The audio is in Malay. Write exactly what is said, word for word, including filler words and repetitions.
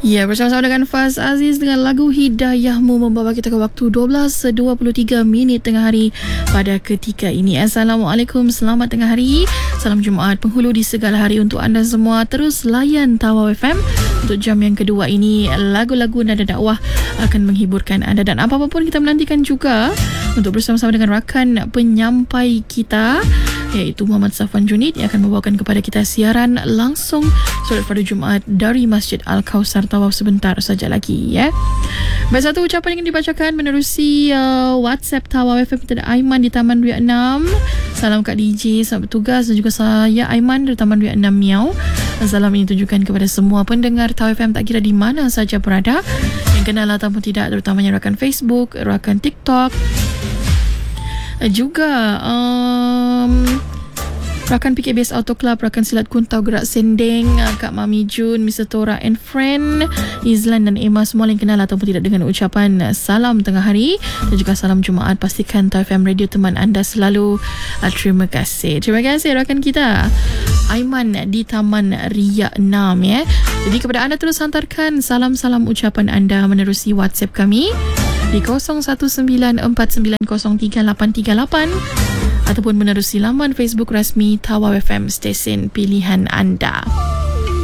Ya, bersama-sama dengan Faz Aziz dengan lagu Hidayahmu membawa kita ke waktu dua belas dua puluh tiga minit tengah hari pada ketika ini. Assalamualaikum, selamat tengah hari. Salam Jumaat penghulu di segala hari untuk anda semua. Terus layan Tawau F M untuk jam yang kedua ini. Lagu-lagu nada dakwah akan menghiburkan anda dan apa-apa pun kita menantikan juga untuk bersama-sama dengan rakan penyampai kita iaitu Muhammad Safwan Junid yang akan membawakan kepada kita siaran langsung solat pada Jumaat dari Masjid Al-Kausar Tawau sebentar saja lagi ya. Baik, satu ucapan yang dibacakan menerusi uh, WhatsApp Tawau F M kita ada Aiman di Taman Dua enam. Salam Kak D J, selamat bertugas, dan juga saya Aiman dari Taman Dua enam Miau. Salam ini ditujukan kepada semua pendengar Tawau F M tak kira di mana saja berada, yang kenal ataupun tidak, terutamanya rakan Facebook, rakan TikTok, juga um, rakan P K B S Auto Club, rakan Silat Kuntau Gerak Sendeng, Kak Mami Jun, Mister Tora and Friend, Izlan dan Emma, semua yang kenal ataupun tidak dengan ucapan salam tengah hari dan juga salam Jumaat. Pastikan Tawau F M Radio teman anda selalu. Terima kasih. Terima kasih rakan kita Aiman di Taman Ria enam ya. Jadi kepada anda terus hantarkan salam-salam ucapan anda menerusi WhatsApp kami di kosong satu sembilan empat sembilan kosong tiga lapan tiga lapan ataupun menerusi laman Facebook rasmi Tawau F M, stesen pilihan anda.